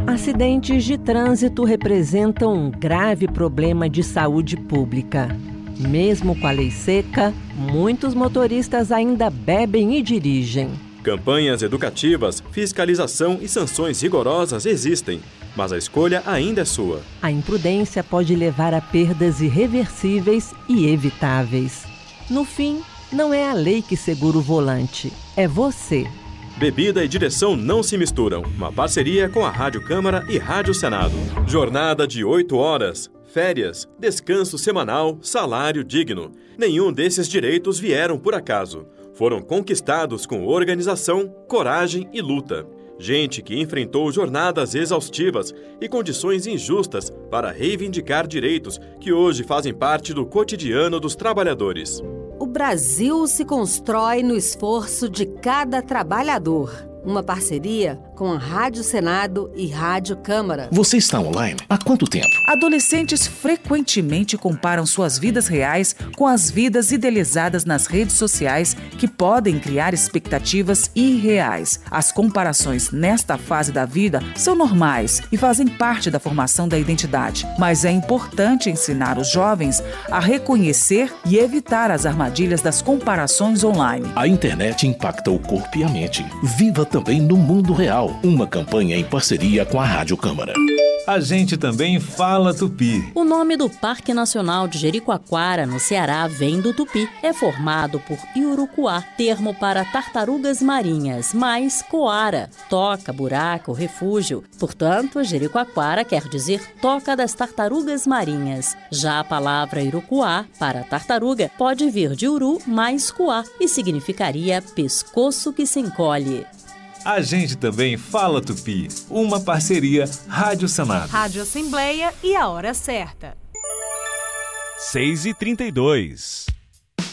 Acidentes de trânsito representam um grave problema de saúde pública. Mesmo com a lei seca, muitos motoristas ainda bebem e dirigem. Campanhas educativas, fiscalização e sanções rigorosas existem, mas a escolha ainda é sua. A imprudência pode levar a perdas irreversíveis e evitáveis. No fim, não é a lei que segura o volante, é você. Bebida e direção não se misturam. Uma parceria com a Rádio Câmara e Rádio Senado. Jornada de 8 horas, férias, descanso semanal, salário digno. Nenhum desses direitos vieram por acaso. Foram conquistados com organização, coragem e luta. Gente que enfrentou jornadas exaustivas e condições injustas para reivindicar direitos que hoje fazem parte do cotidiano dos trabalhadores. O Brasil se constrói no esforço de cada trabalhador. Uma parceria com a Rádio Senado e Rádio Câmara. Você está online há quanto tempo? Adolescentes frequentemente comparam suas vidas reais com as vidas idealizadas nas redes sociais, que podem criar expectativas irreais. As comparações nesta fase da vida são normais e fazem parte da formação da identidade. Mas é importante ensinar os jovens a reconhecer e evitar as armadilhas das comparações online. A internet impacta o corpo e a mente. Viva também no mundo real. Uma campanha em parceria com a Rádio Câmara. A gente também fala tupi. O nome do Parque Nacional de Jericoacoara, no Ceará, vem do tupi. É formado por iurucuá, termo para tartarugas marinhas, mais coara, toca, buraco, refúgio. Portanto, Jericoacoara quer dizer toca das tartarugas marinhas. Já a palavra irucuá, para tartaruga, pode vir de uru mais coá e significaria pescoço que se encolhe. A gente também fala tupi. Uma parceria Rádio Senado. Rádio Assembleia e a hora certa. 6h32.